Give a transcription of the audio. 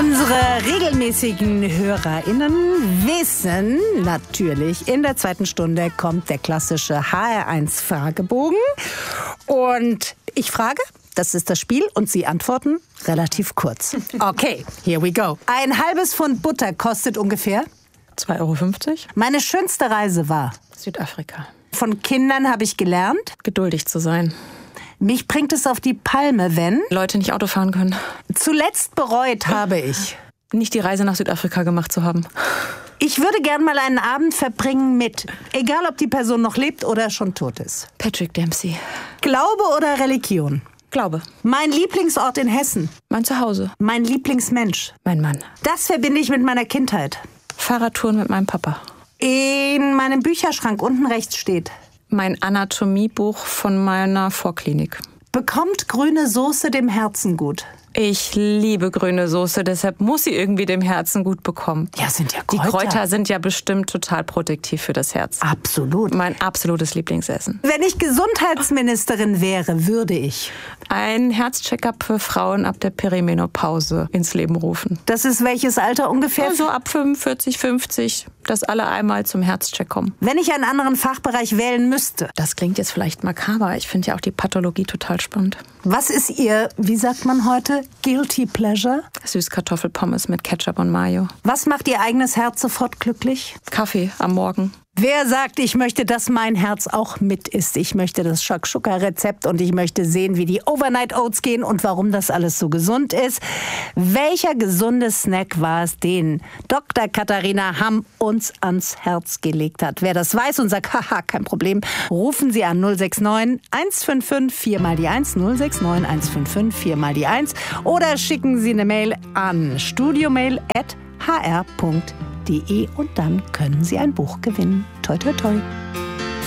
Unsere regelmäßigen HörerInnen wissen natürlich, in der zweiten Stunde kommt der klassische HR1-Fragebogen. Und ich frage, das ist das Spiel, und Sie antworten relativ kurz. Okay, here we go. Ein halbes Pfund Butter kostet ungefähr? 2,50 €. Meine schönste Reise war? Südafrika. Von Kindern habe ich gelernt? Geduldig zu sein. Mich bringt es auf die Palme, wenn? Leute nicht Auto fahren können. Zuletzt bereut habe ich? Nicht die Reise nach Südafrika gemacht zu haben. Ich würde gern mal einen Abend verbringen mit, egal ob die Person noch lebt oder schon tot ist. Patrick Dempsey. Glaube oder Religion? Glaube. Mein Lieblingsort in Hessen? Mein Zuhause. Mein Lieblingsmensch? Mein Mann. Das verbinde ich mit meiner Kindheit. Fahrradtouren mit meinem Papa. In meinem Bücherschrank unten rechts steht: Mein Anatomiebuch von meiner Vorklinik. Bekommt grüne Soße dem Herzen gut? Ich liebe grüne Soße, deshalb muss sie irgendwie dem Herzen gut bekommen. Ja, sind ja Die Kräuter. Kräuter sind ja bestimmt total protektiv für das Herz. Absolut. Mein absolutes Lieblingsessen. Wenn ich Gesundheitsministerin wäre, würde ich Ein Herzcheckup für Frauen ab der Perimenopause ins Leben rufen. Das ist welches Alter ungefähr? Also ab 45, 50, dass alle einmal zum Herzcheck kommen. Wenn ich einen anderen Fachbereich wählen müsste, Das klingt jetzt vielleicht makaber. Ich finde ja auch die Pathologie total spannend. was ist Ihr, wie sagt man heute, Guilty Pleasure? Süßkartoffelpommes mit Ketchup und Mayo. Was macht Ihr eigenes Herz sofort glücklich? Kaffee am Morgen. Wer sagt, ich möchte, dass mein Herz auch mit ist? Ich möchte das Shakshuka-Rezept und ich möchte sehen, wie die Overnight Oats gehen und warum das alles so gesund ist. Welcher gesunde Snack war es, den Dr. Katharina Hamm uns ans Herz gelegt hat? Wer das weiß und sagt, haha, kein Problem, rufen Sie an 069 155 4 mal die 1, 069 155 4 mal die 1 oder schicken Sie eine Mail an studiomail@hr.de und dann können Sie ein Buch gewinnen. Toi, toi, toi.